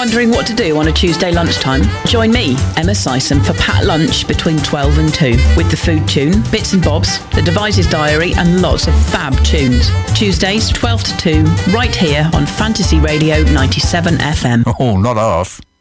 Wondering what to do on a Tuesday lunchtime? Join me, Emma Sison, for Pat Lunch between 12 and 2 with the food tune, bits and bobs, the Devices Diary and lots of fab tunes. Tuesdays 12 to 2 right here on Fantasy Radio 97 FM. Oh, not half.